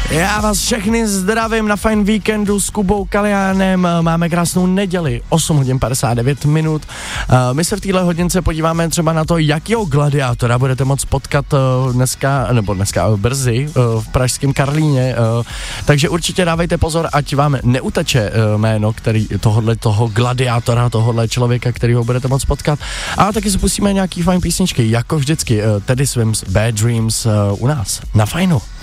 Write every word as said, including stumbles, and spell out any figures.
Já vás všechny zdravím na fajn víkendu s Kubou Kaliánem. Máme krásnou neděli, osm hodin padesát devět minut. My se v téhle hodince podíváme třeba na to, jakýho gladiátora budete moct potkat dneska, nebo dneska brzy v pražském Karlíně. Takže určitě dávejte pozor, ať vám neuteče jméno který, tohodle toho gladiátora, tohodle člověka, kterýho budete moct potkat. A taky si pustíme nějaký fajn písničky, jako vždycky. Teddy Swims, Bad Dreams u nás na Fajnu.